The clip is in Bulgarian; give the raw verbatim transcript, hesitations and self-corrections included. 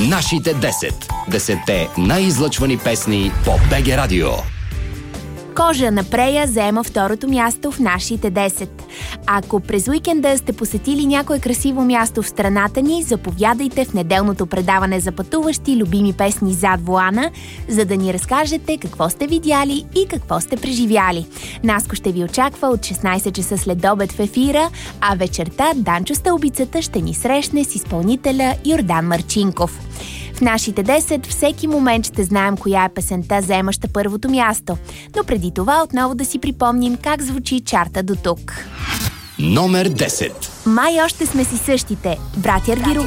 Нашите десет. Десетте най-излъчвани песни по БГ Радио. Кожа на Прея заема второто място в нашите десет. Ако през уикенда сте посетили някое красиво място в страната ни, заповядайте в неделното предаване за пътуващи любими песни зад волана, за да ни разкажете какво сте видяли и какво сте преживяли. Наско ще ви очаква от шестнайсет часа след обед в ефира, а вечерта Данчо Стълбицата ще ни срещне с изпълнителя Йордан Марчинков. В нашите десет всеки момент ще знаем коя е песента, заемаща първото място. Но преди това отново да си припомним как звучи чарта до тук. Номер десет. Май още сме си същите. Братя Аргиров